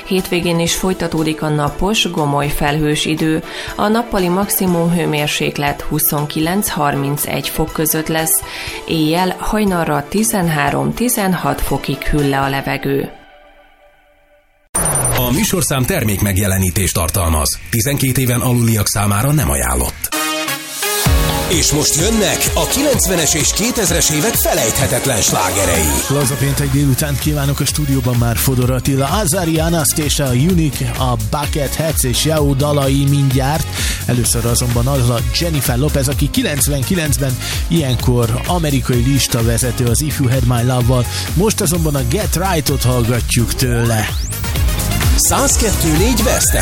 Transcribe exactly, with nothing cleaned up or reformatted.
Hétvégén is folytatódik a napos, gomoly felhős idő. A nappali maximum hőmérséklet huszonkilenc-harmincegy fok között lesz, éjjel hajnalra tizenhárom-tizenhat fokig hűl le a levegő. A műsorszám termék megjelenítést tartalmaz. tizenkét éven aluliak számára nem ajánlott. És most jönnek a kilencvenes és kétezres évek felejthetetlen slágerei. Laza péntek délután kívánok, a stúdióban már Fodor Attila, Azari Anastasia, a Unique, a Bucketheads és Yao dalai mindjárt. Először azonban az a Jennifer Lopez, aki kilencvenkilencben ilyenkor amerikai listavezető az If You Had My Love-val. Most azonban a Get Right-ot hallgatjuk tőle. száz kettő négy West